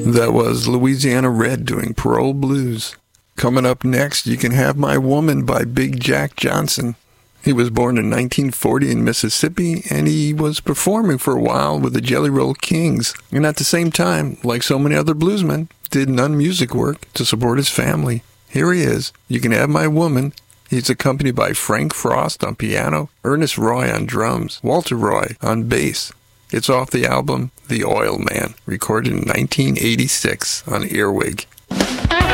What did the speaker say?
That was Louisiana Red doing Parole Blues. Coming up next, You Can Have My Woman by Big Jack Johnson. He was born in 1940 in Mississippi, and he was performing for a while with the Jelly Roll Kings. And at the same time, like so many other bluesmen, did non-music work to support his family. Here he is, You Can Have My Woman. He's accompanied by Frank Frost on piano, Ernest Roy on drums, Walter Roy on bass. It's off the album The Oil Man, recorded in 1986 on Earwig.